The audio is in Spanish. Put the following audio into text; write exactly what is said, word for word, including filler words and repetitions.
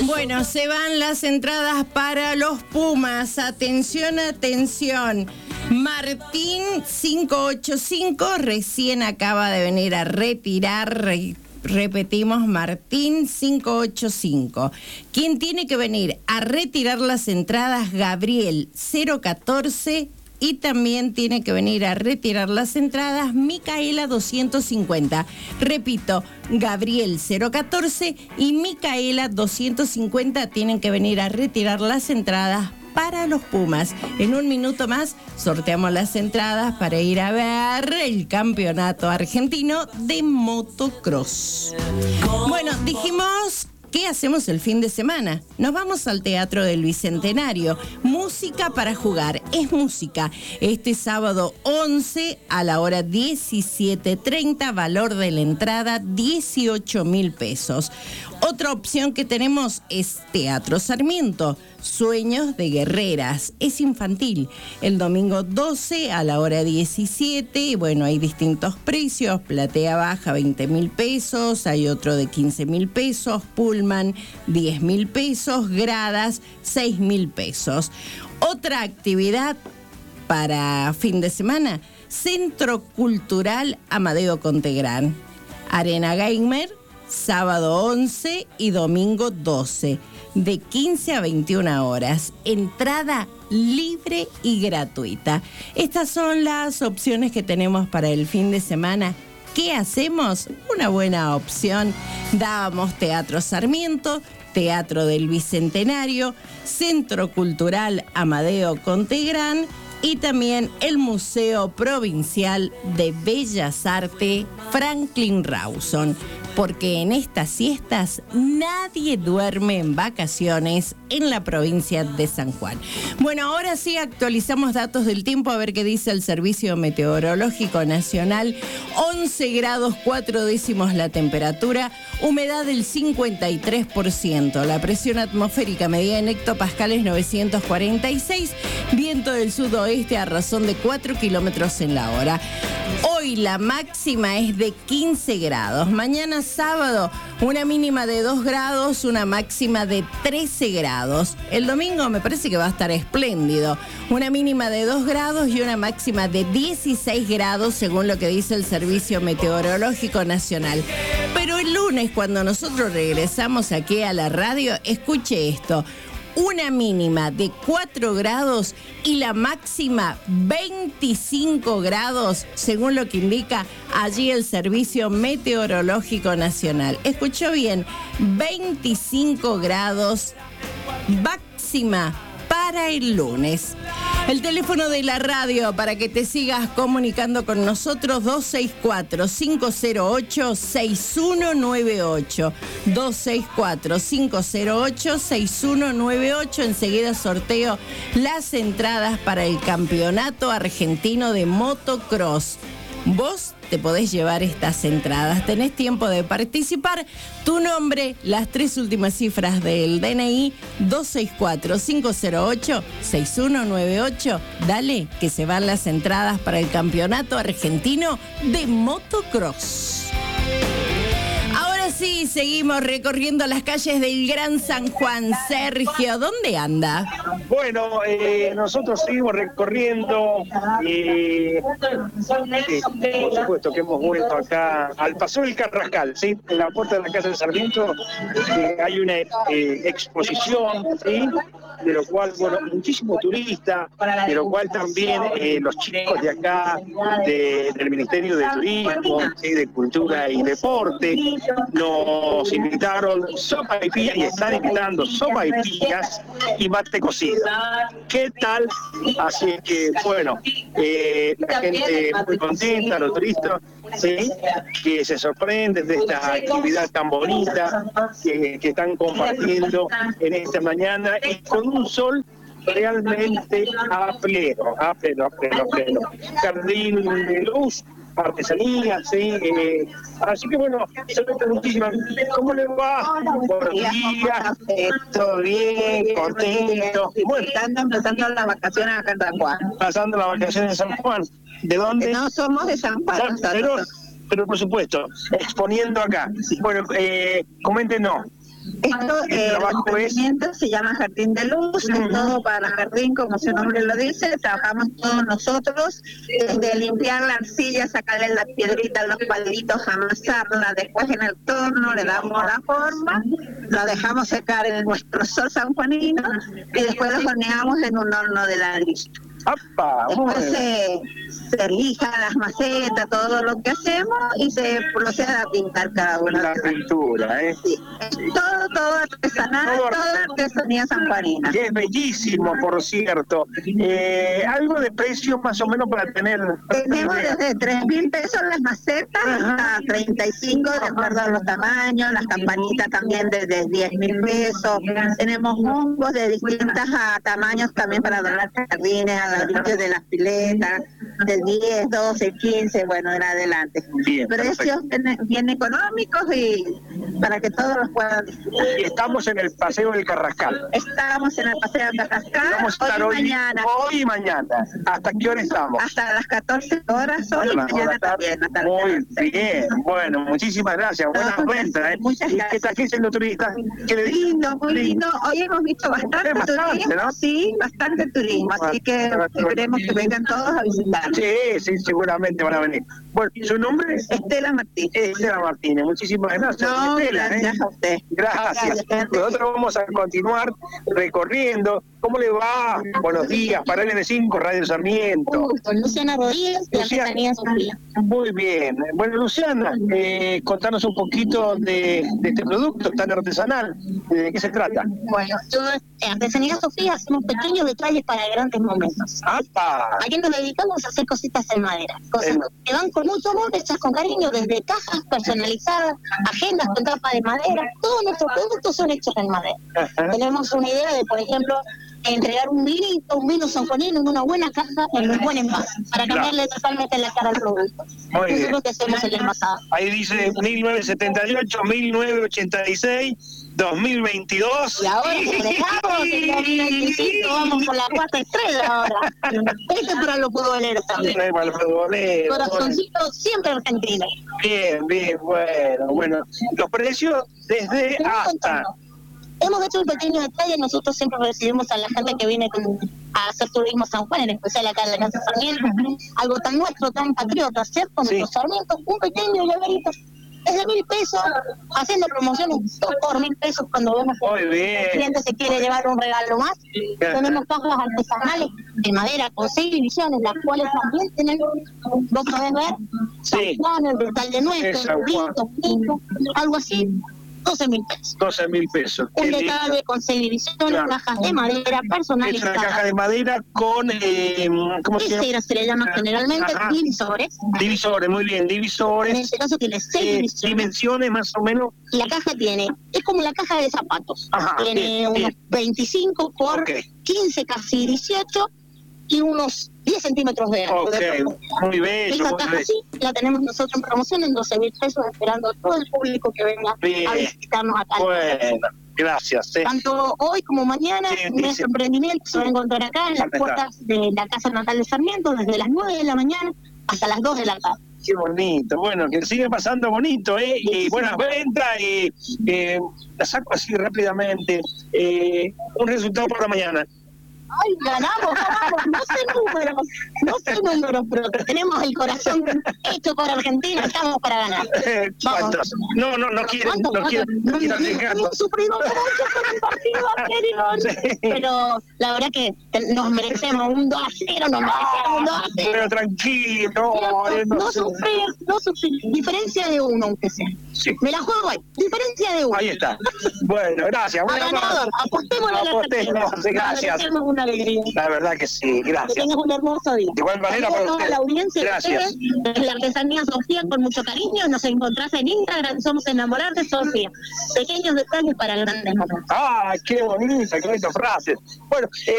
Bueno, se van las entradas para los Pumas. Atención, atención. Martín cinco ocho cinco recién acaba de venir a retirar. Re, repetimos, Martín cinco ocho cinco. ¿Quién tiene que venir a retirar las entradas? Gabriel cero uno cuatro. Y también tiene que venir a retirar las entradas Micaela doscientos cincuenta. Repito, Gabriel cero uno cuatro y Micaela doscientos cincuenta tienen que venir a retirar las entradas para los Pumas. En un minuto más sorteamos las entradas para ir a ver el campeonato argentino de motocross. Bueno, dijimos... ¿qué hacemos el fin de semana? Nos vamos al Teatro del Bicentenario. Música para jugar. Es música. Este sábado once a la hora diecisiete treinta, valor de la entrada dieciocho mil pesos. Otra opción que tenemos es Teatro Sarmiento. Sueños de guerreras. Es infantil. El domingo doce a la hora diecisiete. Y bueno, hay distintos precios. Platea baja veinte mil pesos. Hay otro de quince mil pesos. Pullman diez mil pesos. Gradas seis mil pesos. Otra actividad para fin de semana. Centro Cultural Amadeo Contegrán. Arena Gamer. Sábado once y domingo doce, de quince a veintiuna horas. Entrada libre y gratuita. Estas son las opciones que tenemos para el fin de semana. ¿Qué hacemos? Una buena opción. Dábamos Teatro Sarmiento, Teatro del Bicentenario, Centro Cultural Amadeo Contegrán y también el Museo Provincial de Bellas Artes Franklin Rawson. Porque en estas siestas nadie duerme en vacaciones en la provincia de San Juan. Bueno, ahora sí actualizamos datos del tiempo, a ver qué dice el Servicio Meteorológico Nacional. once grados cuatro décimos la temperatura, humedad del cincuenta y tres por ciento, la presión atmosférica medida en hectopascales novecientos cuarenta y seis, viento del sudoeste a razón de cuatro kilómetros en la hora. Hoy la máxima es de quince grados. Mañana sábado una mínima de dos grados, una máxima de trece grados. El domingo me parece que va a estar espléndido. Una mínima de dos grados y una máxima de dieciséis grados según lo que dice el Servicio Meteorológico Nacional. Pero el lunes cuando nosotros regresamos aquí a la radio, escuche esto. Una mínima de cuatro grados y la máxima veinticinco grados, según lo que indica allí el Servicio Meteorológico Nacional. Escuchó bien, veinticinco grados máxima para el lunes. El teléfono de la radio para que te sigas comunicando con nosotros, dos seis cuatro, cinco cero ocho, seis uno nueve ocho. dos seis cuatro, cinco cero ocho, seis uno nueve ocho. Enseguida sorteo las entradas para el Campeonato Argentino de Motocross. Vos te podés llevar estas entradas. Tenés tiempo de participar. Tu nombre, las tres últimas cifras del D N I, dos seis cuatro, cinco cero ocho, seis uno nueve ocho. Dale, que se van las entradas para el Campeonato Argentino de Motocross. Ahora sí, seguimos recorriendo las calles del Gran San Juan. Sergio, ¿dónde anda? Bueno, eh, nosotros seguimos recorriendo, eh, eh, por supuesto que hemos vuelto acá al Paso del Carrascal, ¿sí? En la puerta de la Casa del Sarmiento eh, hay una eh, exposición, ¿sí? De lo cual, bueno, muchísimo turista, de lo cual también eh, los chicos de acá, de, del Ministerio de Turismo, ¿sí? De Cultura y Deporte, nos invitaron sopa y pillas, y están invitando sopa y pillas y mate cocido. ¿Qué tal? Así que, bueno, eh, la gente muy contenta, los turistas, ¿sí? Que se sorprenden de esta actividad tan bonita que, que están compartiendo en esta mañana y con un sol realmente a pleno, a pleno, a pleno, a pleno. Jardín de luz, artesanía, sí. Eh, así que bueno, saludos muchísimas. ¿Cómo le va? Buenos días, todo bien, contento. Bueno, están empezando las vacaciones acá en San Juan. Pasando las vacaciones en San Juan. ¿De dónde? No somos de San Juan. Pero, pero por supuesto, exponiendo acá. Bueno, eh, coméntenos. Esto, El eh, el trabajo es... emprendimiento se llama Jardín de Luz, es todo para jardín, como su nombre lo dice. Trabajamos todos nosotros, desde limpiar la arcilla, sacarle las piedritas, los palitos, amasarla, después en el torno le damos la forma, lo dejamos secar en nuestro sol sanjuanino y después los horneamos en un horno de ladrillo. ¡Apa! Después se, se lija las macetas, todo lo que hacemos y se procede a pintar cada una. La pintura, ¿eh? Sí. Todo, todo artesanal, Todo toda artesanía sanjuanina. Que es bellísimo, por cierto. Eh, algo de precio más o menos para tener... Tenemos desde tres mil pesos las macetas hasta treinta y cinco, de acuerdo a los tamaños, las campanitas también desde diez mil pesos. Tenemos hongos de distintas a tamaños también para donar jardines, a la orilla de las piletas, de diez, doce, quince, bueno, en adelante. Bien, precios bien, bien económicos y para que todos los puedan disfrutar. Y estamos en el Paseo del Carrascal. Estamos en el Paseo del Carrascal, Vamos a estar hoy hoy, y mañana. hoy y mañana. ¿Hasta qué hora estamos? Hasta las catorce horas, hoy y mañana también. Hasta las Muy catorce. bien, bueno, muchísimas gracias, buenas No, ventas. ¿eh? muchas ¿Y gracias. qué tal que dicen los turistas? ¿Qué le dicen? Lindo, muy lindo. Hoy hemos visto bastante, Es bastante, turismo, ¿no? sí, bastante turismo, así que esperemos que vengan todos a visitar. Sí, sí, seguramente van a venir. Bueno, ¿su nombre? Estela Martínez. Estela Martínez, muchísimas gracias. No, Estela, ¿eh? gracias a usted. Gracias. Gracias. Nosotros vamos a continuar recorriendo. ¿Cómo le va? Buenos días, para L M cinco, Radio Sarmiento. Un gusto, Luciana Rodríguez, de Luciana. Artesanía Sofía. Muy bien. Bueno, Luciana, eh, contanos un poquito de, de este producto tan artesanal. ¿De qué se trata? Bueno, yo en Artesanía Sofía hacemos pequeños detalles para grandes momentos. ¡Apa! ¿A qué nos dedicamos? A hacer cositas en madera. Cosas Eh. que van con mucho amor, hechas con cariño, desde cajas personalizadas, agendas con tapa de madera. Todos nuestros productos son hechos en madera. Ajá. Tenemos una idea de, por ejemplo, entregar un vinito, un vino sanjuanino en una buena caja, en un buen envase, para cambiarle totalmente la cara al producto. Muy Eso bien. es lo que hacemos en el envasado. Ahí dice mil novecientos setenta y ocho, mil novecientos ochenta y seis, dos mil veintidós. Y ahora fregamos en dos mil veinticinco, vamos por la cuarta estrella ahora. Este para los futboleros también. Para el futbolero. Corazoncito siempre argentino. Bien, bien, bueno, bueno. Los precios desde Te voy hasta. contando. Hemos hecho un pequeño detalle, nosotros siempre recibimos a la gente que viene con- a hacer turismo San Juan, en especial acá en la Casa Sarmiento, algo tan nuestro, tan patriota, ¿cierto? Sí. Nuestros Sarmientos, un pequeño llaverito, es de mil pesos, haciendo promociones dos por mil pesos cuando vemos que Muy bien. el cliente se quiere llevar un regalo más. Tenemos cajas artesanales de madera con seis divisiones, las cuales también tienen, vos podés ver, Sí. San Juan, el Portal de Es Nuestro, San Juan. Pinto, Pinto, algo así, doce mil pesos. doce mil pesos. Un Qué lindo. detalle con seis divisiones, Claro. cajas de madera Es una caja personalizadas. de madera con, eh, ¿cómo se llama? Visera se le llama generalmente, Ajá. divisores. Divisores, muy bien, En divisores. este caso tiene seis Eh, divisiones. dimensiones más o menos. Y la caja tiene, es como la caja de zapatos. Ajá, tiene bien, unos bien. veinticinco por Ok. quince, casi dieciocho, y unos diez centímetros de Ok, alto. muy bello, Esa muy caja bello. sí, la tenemos nosotros en promoción en doce mil pesos, esperando a todo el público que venga Bien. a visitarnos acá. Bueno, gracias. eh. Tanto hoy como mañana, Sí, sí, nuestro sí. emprendimiento se va a encontrar acá en las Acá está. puertas de la Casa Natal de Sarmiento, desde las nueve de la mañana hasta las dos de la tarde. Qué bonito, bueno, que sigue pasando bonito, ¿eh? Y buenas ventas, y eh, la saco así rápidamente. Eh, un resultado para mañana. ¡Ay, ganamos, ganamos! No sé números, no sé números, pero que tenemos el corazón hecho por Argentina, estamos para ganar. ¿Cuántos? No, no, no quiero, ¿Cuántos? no quiero, ¿Cuántos? no quiero No, arriesgar. hemos sufrido mucho con el partido anterior, Sí. pero la verdad que te- nos merecemos un dos a cero, nos merecemos un dos a cero. Pero tranquilo, No, eh, no no sé. sufrir, no sufrir. Diferencia de uno, aunque sea. Sí. Me la juego ahí. Diferencia de uno. Ahí está. Bueno, gracias. A Bueno, ganador. Apostemos a la apostemos, Argentina. gracias. Merecemos una alegría. La verdad que sí, Que gracias. tengas un hermoso día. De igual manera Saludos para a toda usted. la audiencia de Gracias. ustedes, de la Artesanía Sofía, con mucho cariño. Nos encontrás en Instagram, somos Enamorar de Sofía. Pequeños detalles para grandes momentos. Ah, qué bonita, qué bonita frase. Bueno, eh,